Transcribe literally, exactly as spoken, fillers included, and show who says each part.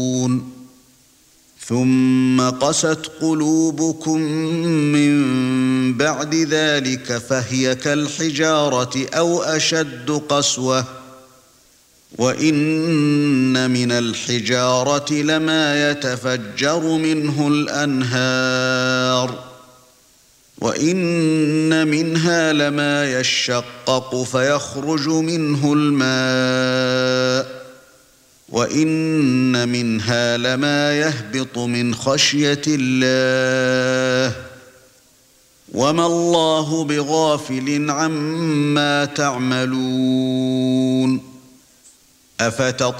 Speaker 1: ثُمَّ قَسَتْ قُلُوبُكُم مِّن بَعْدِ ذَلِكَ فَهِيَ كَالْحِجَارَةِ أَوْ أَشَدُّ قَسْوَةً وَإِنَّ مِنَ الْحِجَارَةِ لَمَا يَتَفَجَّرُ مِنْهُ الْأَنْهَارُ وَإِنَّ مِنْهَا لَمَا يَشَّقَّقُ فَيَخْرُجُ مِنْهُ الْمَاءُ وَإِنَّ مِنْهَا لَمَا يَهْبِطُ مِنْ خَشْيَةِ اللَّهِ وَمَا اللَّهُ بِغَافِلٍ عَمَّا تَعْمَلُونَ. أَفَتَطْمَعُونَ